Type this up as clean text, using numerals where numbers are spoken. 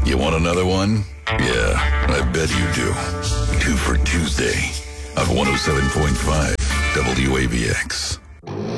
You want another one? Yeah, I bet you do. 2 for Tuesday on 107.5 WAVX.